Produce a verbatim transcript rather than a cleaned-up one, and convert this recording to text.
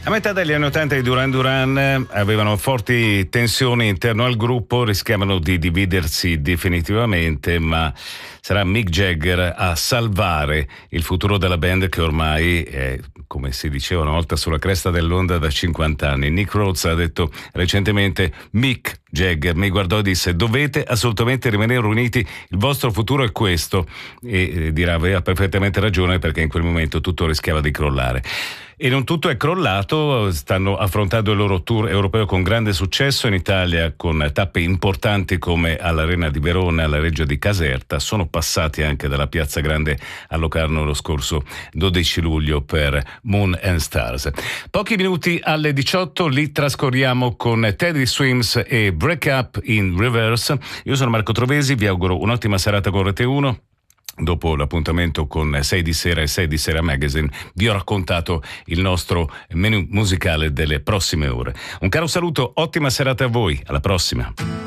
A metà degli anni ottanta i Duran Duran avevano forti tensioni interno al gruppo, rischiavano di dividersi definitivamente, ma sarà Mick Jagger a salvare il futuro della band che ormai è, come si diceva una volta, sulla cresta dell'onda da cinquanta anni. Nick Rhodes ha detto recentemente: Mick Jagger mi guardò e disse: dovete assolutamente rimanere uniti, il vostro futuro è questo. E eh, dirà, aveva perfettamente ragione, perché in quel momento tutto rischiava di crollare. E non tutto è crollato, stanno affrontando il loro tour europeo con grande successo in Italia, con tappe importanti come all'Arena di Verona e alla Reggia di Caserta. Sono passati anche dalla Piazza Grande a Locarno lo scorso dodici luglio per Moon and Stars. Pochi minuti alle diciotto li trascorriamo con Teddy Swims e Break Up in Reverse. Io sono Marco Trovesi, vi auguro un'ottima serata con Rete uno. Dopo l'appuntamento con sei di sera e sei di sera Magazine vi ho raccontato il nostro menu musicale delle prossime ore. Un caro saluto, ottima serata a voi, alla prossima.